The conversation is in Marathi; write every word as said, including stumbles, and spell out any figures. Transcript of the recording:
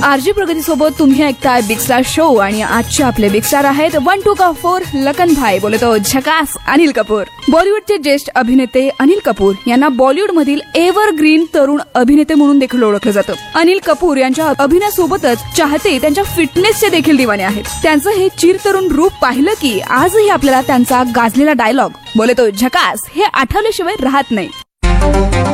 आरजी प्रगती सोबत तुम्ही ऐकताय बिग स्टार शो आणि आजचे आपले बिग स्टार आहेत वन टू का फोर लखन भाई बोलतो झकास अनिल कपूर. बॉलिवूडचे ज्येष्ठ अभिनेते अनिल कपूर यांना बॉलिवूडमधील एव्हरग्रीन तरुण अभिनेते म्हणून देखील ओळखलं जातं. अनिल कपूर यांच्या अभिनयासोबतच चाहते त्यांच्या फिटनेसचे देखील दिवाने आहेत. त्यांचं हे चिरतरुण रूप पाहिलं की आजही आपल्याला त्यांचा गाजलेला डायलॉग बोलतो झकास हे आठवल्याशिवाय राहत नाही.